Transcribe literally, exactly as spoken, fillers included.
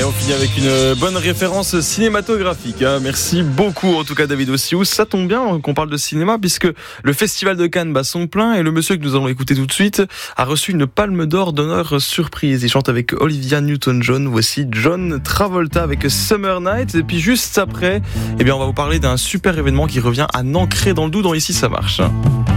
Et on finit avec une bonne référence cinématographique. Hein. Merci beaucoup en tout cas David Ossious. Ça tombe bien qu'on parle de cinéma puisque le Festival de Cannes bat son plein et le monsieur que nous allons écouter tout de suite a reçu une palme d'or d'honneur surprise. Il chante avec Olivia Newton-John. Voici John Travolta avec Summer Night. Et puis juste après, eh bien, on va vous parler d'un super événement qui revient à n'ancrer dans le Doubs dans Ici ça marche.